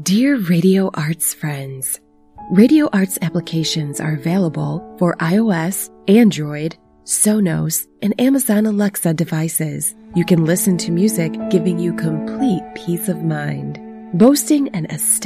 Dear Radio Arts friends, Radio Arts applications are available for iOS, Android, Sonos, and Amazon Alexa devices. You can listen to music giving you complete peace of mind. Boasting an aesthetic